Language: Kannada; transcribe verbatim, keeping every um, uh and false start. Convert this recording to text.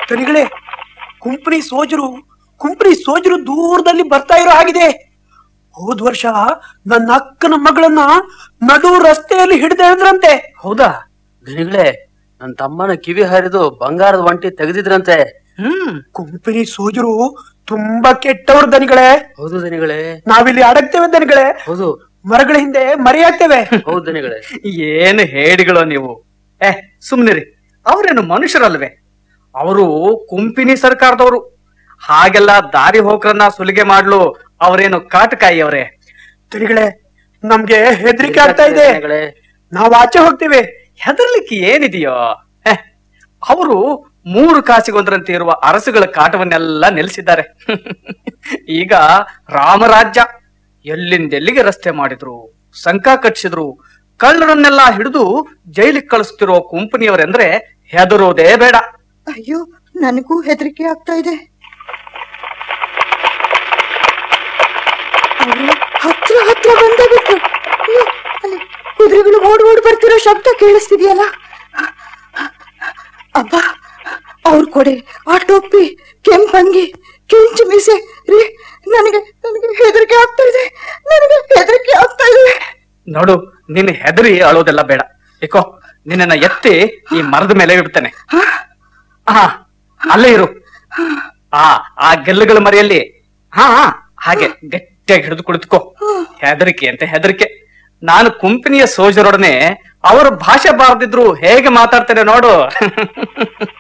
ದನಿಗಳೇ, ಕುಂಪನಿ ಸೋಜರು ಕುಂಪನಿ ಸೋಜರು ದೂರದಲ್ಲಿ ಬರ್ತಾ ಇರೋ ಹಾಗಿದೆ. ಹೋದ್ ವರ್ಷ ನನ್ನ ಅಕ್ಕನ ಮಗಳನ್ನ ನಡು ರಸ್ತೆಯಲ್ಲಿ ಹಿಡಿದೆ ಅಂದ್ರಂತೆ. ಹೌದಾ ದನಿಗಳೇ, ನನ್ನ ತಮ್ಮನ ಕಿವಿ ಹರಿದು ಬಂಗಾರದ ಒಂಟಿ ತೆಗೆದಿದ್ರಂತೆ. ಹ್ಮ್ ಕುಂಪನಿ ಸೋಜರು ತುಂಬಾ ಕೆಟ್ಟವ್ರು ದನಿಗಳೇ. ಹೌದು ದನಿಗಳೇ. ನಾವಿಲ್ಲಿ ಅಡಗ್ತೇವೆ ದನಿಗಳೇ. ಹೌದು, ಮರಗಳ ಹಿಂದೆ ಮರೆಯಾಗ್ತೇವೆ. ಹೌದು ದನಿಗಳೇ. ಏನು ಹೇಡಿಗಳು ನೀವು. ಏ ಸುಮ್ನಿರಿ, ಅವ್ರೇನು ಮನುಷ್ಯರಲ್ವೇ? ಅವರು ಕುಂಪಿನಿ ಸರ್ಕಾರದವರು. ಹಾಗೆಲ್ಲ ದಾರಿ ಹೋಗ್ರನ್ನ ಸುಲಿಗೆ ಮಾಡ್ಲು ಅವರೇನು ಕಾಟಕಾಯಿ ಅವರೇ? ದನಿಗಳೇ, ನಮ್ಗೆ ಹೆದರಿಕೆ ಆಗ್ತಾ ಇದೆ. ನಾವ್ ಆಚೆ ಹೋಗ್ತೇವೆ. ಹೆದರ್ಲಿಕ್ಕೆ ಏನಿದೆಯೋ? ಅವರು ಮೂರು ಕಾಸಿಗೊಂದರಂತೆ ಇರುವ ಅರಸುಗಳ ಕಾಟವನ್ನೆಲ್ಲ ನಿಲ್ಲಿಸಿದ್ದಾರೆ. ಈಗ ರಾಮರಾಜ್ಯ. ಎಲ್ಲಿಂದೆಲ್ಲಿಗೆ ರಸ್ತೆ ಮಾಡಿದ್ರು, ಸಂಕ ಕಟ್ಟಿಸಿದ್ರು, ಕಳ್ಳರನ್ನೆಲ್ಲ ಹಿಡಿದು ಜೈಲಿಗೆ ಕಳಿಸ್ತಿರೋ ಕುಂಪನಿಯವರೆಂದ್ರೆ ಹೆದರೋದೇ ಬೇಡ. ಅಯ್ಯೋ, ನನಗೂ ಹೆದರಿಕೆ ಆಗ್ತಾ ಇದೆ. ಹತ್ರ ಹತ್ರ ಬಂದೇ ಬಿಟ್ರು. ಅಯ್ಯೋ, ಅಲ್ಲಿ ಕುದುರೆಗಳು ಓಡ್ ಓಡ್ ಬರ್ತಿರೋ ಶಬ್ದ ಕೇಳಿಸ್ತಿದ್ಯಲ್ಲ. ಅಬ್ಬ, ಅವ್ರ ಕೊಡೆ, ಆ ಟೊಪ್ಪಿ, ಕೆಂಪಂಗಿ, ಕೆಂಚು ಮೀಸೆ ರೀ, ನನಗೆ ನನಗೆ ಹೆದರಿಕೆ ಆಗ್ತಾ ಇದೆ. ನನಗೆ ಹೆದರಿಕೆ ಆಗ್ತಾ ಇದೆ. ನೋಡು, ನಿನ್ನ ಹೆದರಿ ಅಳೋದೆಲ್ಲ ಬೇಡ. ಏಕೋ ನಿನ್ನ ಎತ್ತಿ ಈ ಮರದ ಮೇಲೆ ಇಡ್ತೇನೆ. ಹಾ, ಅಲ್ಲೇ ಇರು. ಆ ಆ ಗೆಲ್ಲುಗಳ ಮರೆಯಲ್ಲಿ ಹಾ ಹಾಗೆ ಗಟ್ಟಿಯಾಗಿ ಹಿಡಿದು ಕುಳಿತುಕೋ. ಹೆದರಿಕೆ ಅಂತ ಹೆದರಿಕೆ. ನಾನು ಕುಂಪನಿಯ ಸೋಜರೊಡನೆ ಅವರ ಭಾಷೆ ಬಾರದಿದ್ರು ಹೇಗೆ ಮಾತಾಡ್ತೇನೆ ನೋಡು.